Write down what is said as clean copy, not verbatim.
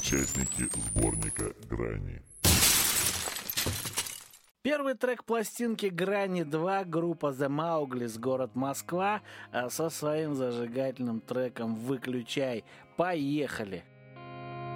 участники сборника «Грани». Первый трек пластинки «Грани 2» группа The Maugli's, город Москва, со своим зажигательным треком «Выключай». Поехали!